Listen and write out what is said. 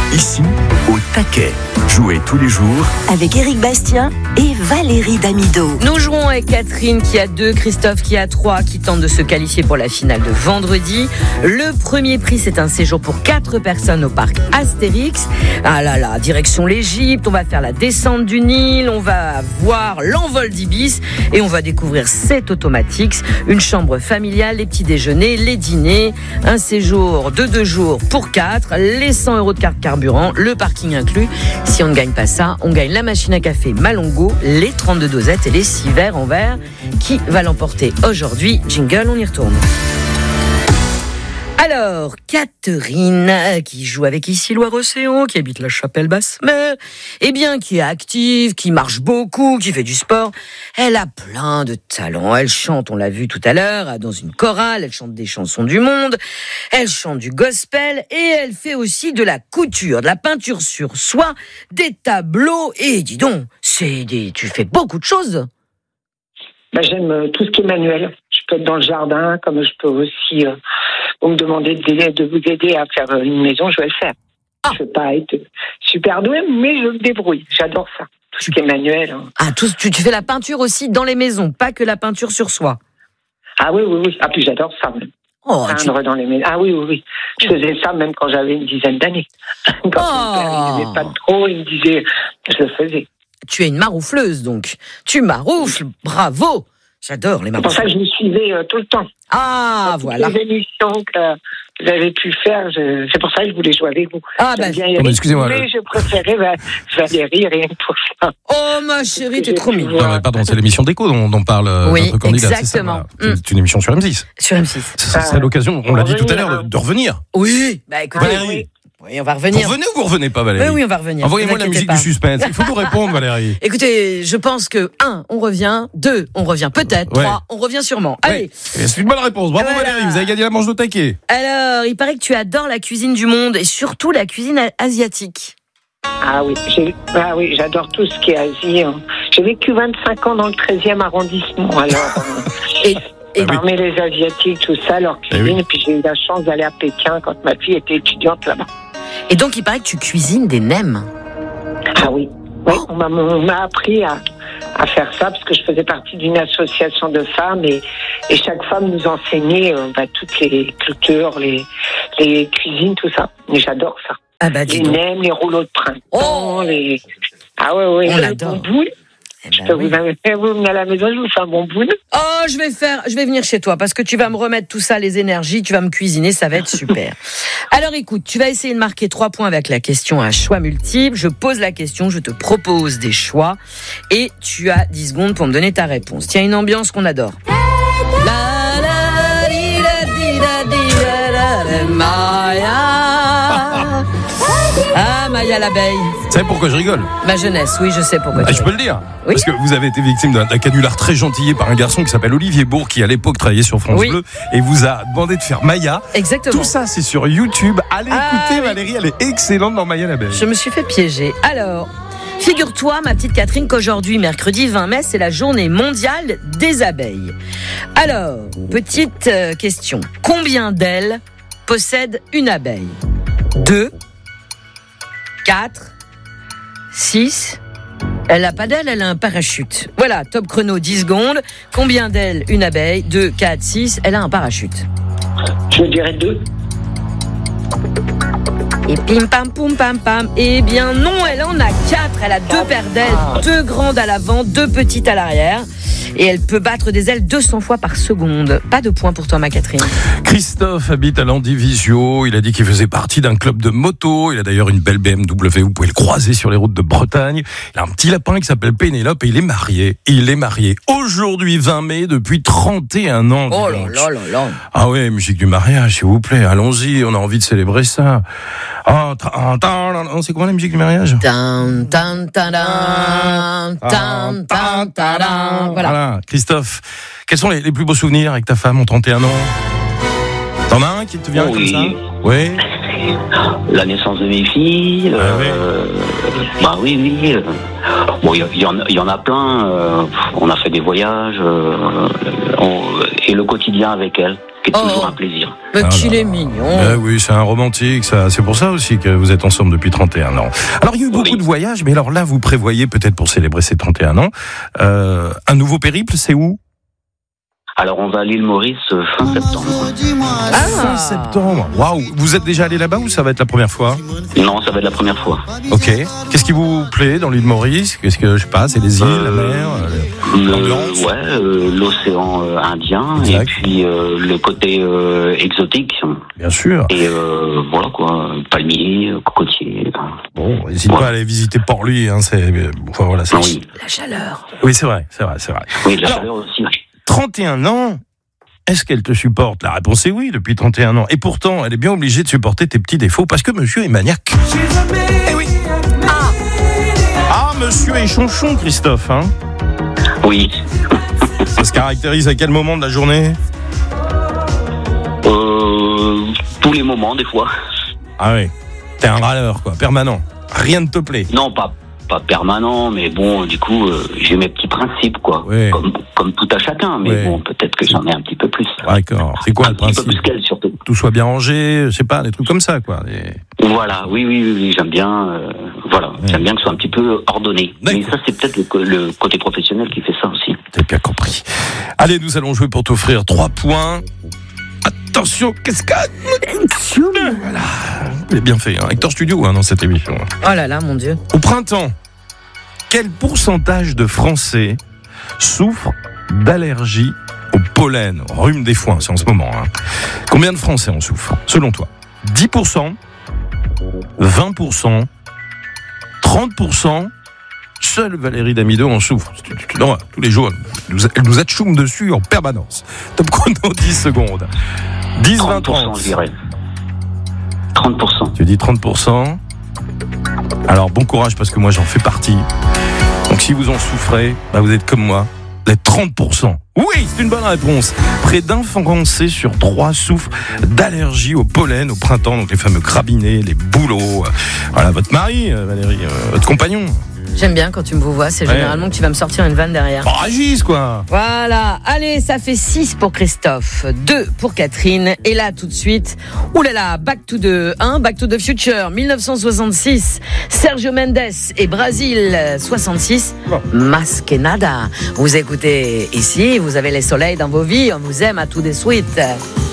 Ici, au taquet. Jouez tous les jours avec Éric Bastien et Valérie Damido. Nous jouons avec Catherine qui a 2, Christophe qui a 3, qui tente de se qualifier pour la finale de vendredi. Le premier prix, c'est un séjour pour 4 personnes au parc Astérix. Ah là là, direction l'Égypte, on va faire la descente du Nil, on va voir l'envol d'Ibis et on va découvrir 7 Automatics, une chambre familiale, les petits déjeuners, les dîners, un séjour de 2 jours pour 4, les 100 € de carte carburant, le parking inclus. Si on ne gagne pas ça, on gagne la machine à café Malongo, les 32 dosettes et les 6 verres en verre. Qui va l'emporter aujourd'hui? Jingle, on y retourne. Alors, Catherine, qui joue avec ici Loire-Océan, qui habite la Chapelle-Basse-Mer, eh bien, qui est active, qui marche beaucoup, qui fait du sport, elle a plein de talents. Elle chante, on l'a vu tout à l'heure, dans une chorale, elle chante des chansons du monde, elle chante du gospel, et elle fait aussi de la couture, de la peinture sur soie, des tableaux, et dis donc, tu fais beaucoup de choses. J'aime tout ce qui est manuel. Je peux être dans le jardin, comme je peux aussi... vous me demandez de vous aider à faire une maison, je vais le faire. Je ne veux pas être super douée, mais je me débrouille. J'adore ça. Tout ce qui est manuel. Hein. Ah, tu fais la peinture aussi dans les maisons, pas que la peinture sur soie. Ah oui. Ah, puis j'adore ça même. Peindre dans les maisons. Ah oui. Je faisais ça même quand j'avais une dizaine d'années. Quand mon père, il n'aimait pas trop, il me disait, je le faisais. Tu es une maroufleuse, donc. Tu maroufles, bravo. J'adore les maroufles. C'est pour ça que je me suivais tout le temps. Ah, voilà. Les émissions que vous avez pu faire, c'est pour ça que je voulais jouer avec vous. Excusez-moi. Mais je préférais Valérie, rien que pour ça. Oh, ma chérie, t'es trop mignonne. Pardon, c'est l'émission Déco dont parle notre candidat. Exactement. C'est ça, c'est une émission sur M6. Sur M6. Ça serait l'occasion, on l'a dit tout à l'heure, de revenir. Oui, écoutez. Valérie. Oui, on va revenir. Vous revenez ou vous revenez pas, Valérie? Oui, on va revenir. Envoyez-moi la musique du suspense. Il faut nous répondre, Valérie. Écoutez, je pense que 1, on revient. 2, on revient peut-être. 3, on revient sûrement. Allez. C'est une bonne réponse. Bravo, Valérie. Vous avez gagné la manche de taquet. Alors, il paraît que tu adores la cuisine du monde et surtout la cuisine asiatique. Ah oui, j'adore tout ce qui est Asie. J'ai vécu 25 ans dans le 13e arrondissement. Alors, parmi les Asiatiques, tout ça, leur cuisine. Et puis j'ai eu la chance d'aller à Pékin quand ma fille était étudiante là-bas. Et donc, il paraît que tu cuisines des nems. Ah oui. On m'a appris à faire ça parce que je faisais partie d'une association de femmes et chaque femme nous enseignait toutes les cultures, les cuisines, tout ça. Et j'adore ça. Les nems, les rouleaux de printemps, les... Ah ouais, on l'adore. Je peux vous venir à la maison, je vous fais un bon boule. Oh, je vais venir chez toi parce que tu vas me remettre tout ça, les énergies, tu vas me cuisiner, ça va être super. Alors écoute, tu vas essayer de marquer 3 points avec la question à choix multiples. Je pose la question, je te propose des choix et tu as 10 secondes pour me donner ta réponse. Tiens, une ambiance qu'on adore. Maya l'abeille. Vous savez pourquoi je rigole? Ma jeunesse, oui, je sais pourquoi. Je peux le dire. Oui. Parce que vous avez été victime d'un canular très gentillé par un garçon qui s'appelle Olivier Bourg, qui à l'époque travaillait sur France Bleu et vous a demandé de faire Maya. Exactement. Tout ça, c'est sur YouTube. Allez écouter Valérie, elle est excellente dans Maya l'abeille. Je me suis fait piéger. Alors, figure-toi, ma petite Catherine, qu'aujourd'hui, mercredi 20 mai, c'est la journée mondiale des abeilles. Alors, petite question. Combien d'ailes possède une abeille? 2, 4, 6. Elle n'a pas d'ailes, elle a un parachute. Voilà, top chrono, 10 secondes. Combien d'ailes une abeille? 2, 4, 6. Elle a un parachute. Je dirais 2. Et pim pam poum pam pam. Eh bien non, elle en a 4. Elle a 2 paires d'ailes, 2 grandes à l'avant, 2 petites à l'arrière. Et elle peut battre des ailes 200 fois par seconde. Pas de point pour toi, ma Catherine. Christophe habite à Landivisio. Il a dit qu'il faisait partie d'un club de moto. Il a d'ailleurs une belle BMW. Vous pouvez le croiser sur les routes de Bretagne. Il a un petit lapin qui s'appelle Pénélope et il est marié. Aujourd'hui, 20 mai, depuis 31 ans. Oh là là là là. Ah ouais, musique du mariage, s'il vous plaît. Allons-y, on a envie de célébrer ça. C'est quoi la musique du mariage? Voilà. Christophe, quels sont les plus beaux souvenirs avec ta femme en 31 ans? T'en as un qui te vient comme ça? Oui. La naissance de mes filles. Oui. Bon, il y en a plein. On a fait des voyages et le quotidien avec elles. qui est toujours un plaisir. Mais qu'il est mignon. Oui, c'est un romantique, ça. C'est pour ça aussi que vous êtes ensemble depuis 31 ans. Alors, il y a eu beaucoup de voyages, mais alors là, vous prévoyez peut-être pour célébrer ces 31 ans, un nouveau périple, c'est où ? Alors, on va à l'île Maurice fin septembre. Fin septembre. Waouh. Vous êtes déjà allé là-bas ou ça va être la première fois ? Non, ça va être la première fois. Ok. Qu'est-ce qui vous plaît dans l'île Maurice ? Qu'est-ce que, je sais pas, c'est les îles, la mer, l'ambiance ? L'océan Indien, exact. et puis le côté exotique. Bien sûr. Et voilà quoi, palmiers, cocotiers. Bon, n'hésitez pas à aller visiter Port-Louis, hein, voilà, c'est... Oui. La chaleur. Oui, c'est vrai. Oui, la chaleur aussi. 31 ans, est-ce qu'elle te supporte ? La réponse est oui, depuis 31 ans. Et pourtant, elle est bien obligée de supporter tes petits défauts parce que monsieur est maniaque. Eh oui. Ah, monsieur est chonchon, Christophe, hein ? Oui. Ça se caractérise à quel moment de la journée ? Tous les moments, des fois. Ah oui, t'es un râleur, quoi, permanent. Rien ne te plaît. Non, pas permanent, mais bon, du coup, j'ai mes petits principes, quoi. Oui. Comme tout à chacun, mais bon, peut-être que j'en ai un petit peu plus. D'accord. C'est quoi le principe ? Un petit peu plus qu'elle, surtout. Tout soit bien rangé, je sais pas, des trucs comme ça, quoi. Voilà, oui, j'aime bien, j'aime bien que ce soit un petit peu ordonné. D'accord. Mais ça, c'est peut-être le côté professionnel qui fait ça aussi. T'as bien compris. Allez, nous allons jouer pour t'offrir 3 points. Attention, cascade. Voilà. Vous avez bien fait, hein. Hector Studio, hein, dans cette émission. Oh là là, mon Dieu. Au printemps, quel pourcentage de Français souffrent d'allergie au pollen, rhume des foins, c'est en ce moment, hein. Combien de Français en souffrent, selon toi ? 10%, 20%, 30%, seule Valérie Damido en souffre. Non, tous les jours, elle nous atchoum dessus en permanence. Top chrono, 10 secondes. 10, 20, 30. Je dirais. 30%. Tu dis 30%. Alors, bon courage parce que moi, j'en fais partie. Donc, si vous en souffrez, vous êtes comme moi. Les 30%. Oui, c'est une bonne réponse. Près d'un Français sur 3 souffre d'allergie au pollen au printemps. Donc, les fameux grabinets, les bouleaux. Voilà, votre mari, Valérie, votre compagnon. J'aime bien quand tu me vois, c'est généralement que tu vas me sortir une vanne derrière. Oh, agisse, quoi. Voilà, allez, ça fait 6 pour Christophe, 2 pour Catherine, et là tout de suite, oulala, Back to the Future, 1966, Sergio Mendes et Brésil 66, Más que nada. Vous écoutez ici, vous avez les soleils dans vos vies, on vous aime à tout de suite.